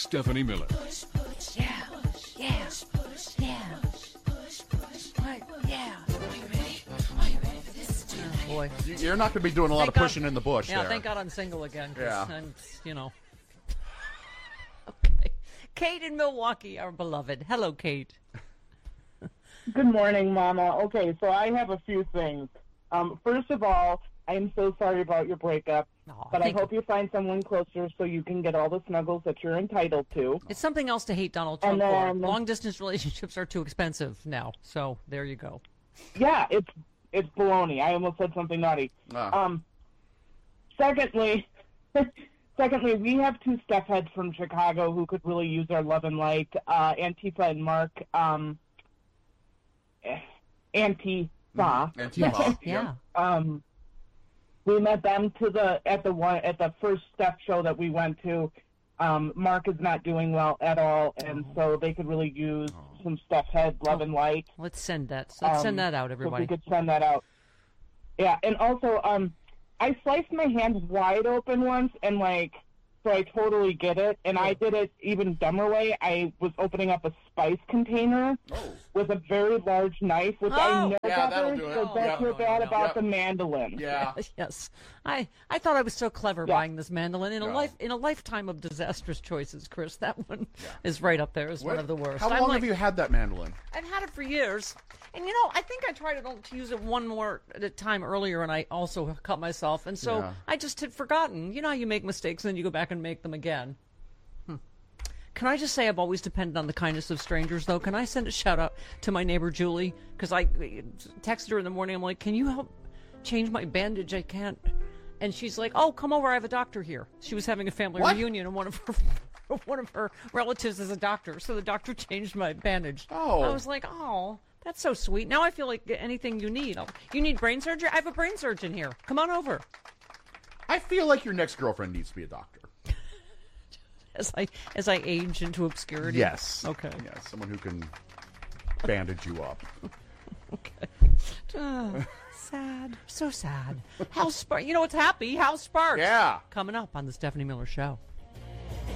Stephanie Miller. Yeah. Yeah. Yeah. What? Yeah. Are you ready? Are you ready for this? Oh, boy. You're not going to be doing a lot of pushing in the bush Yeah, there. thank God I'm single again. Yeah. And, Okay. Kate in Milwaukee, our beloved. Hello, Kate. Good morning, Mama. Okay, so I have a few things. First of all, I am so sorry about your breakup, but I hope you find someone closer so you can get all the snuggles that you're entitled to. It's something else to hate Donald Trump for. Long-distance relationships are too expensive now, so there you go. Yeah, it's baloney. I almost said something naughty. Secondly, we have two step heads from Chicago who could really use our love and light. Antifa and Mark. Antifa. Yeah. We met them at the first step show that we went to. Mark is not doing well at all, and so they could really use some step head love and light. Let's send that. Let's send that out, everybody. If we could send that out. Yeah, and also, I sliced my hand wide open once, and so I totally get it. And I did it even dumber way. I was opening up a spice container with a very large knife, which I know better. So don't feel bad about the mandolin. Yeah. Yes. I thought I was so clever buying this mandolin in a lifetime of disastrous choices, Chris. That one is right up there as one of the worst. How long have you had that mandolin? I've had it for years. And, I think I tried to use it one more at a time earlier, and I also cut myself. And so I just had forgotten. You know how you make mistakes, and then you go back and make them again. Can I just say I've always depended on the kindness of strangers, though? Can I send a shout-out to my neighbor, Julie? Because I texted her in the morning. I'm like, can you help change my bandage? I can't. And she's like, oh, come over. I have a doctor here. She was having a family reunion, and one of her relatives is a doctor. So the doctor changed my bandage. Oh. I was like, oh, that's so sweet. Now I feel like anything you need. You need brain surgery? I have a brain surgeon here. Come on over. I feel like your next girlfriend needs to be a doctor. As I age into obscurity? Yes. Okay. Yes, someone who can bandage you up. Okay. Sad. So sad. House Sparks. You know what's happy? House Sparks. Yeah. Coming up on the Stephanie Miller Show.